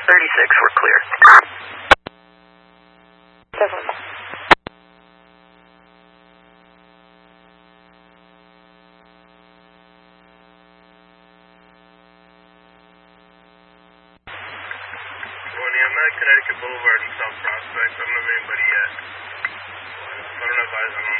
36, we're clear. 7. I'm at Connecticut Boulevard in South Prospect. I don't have anybody yet. I don't have eyes on them.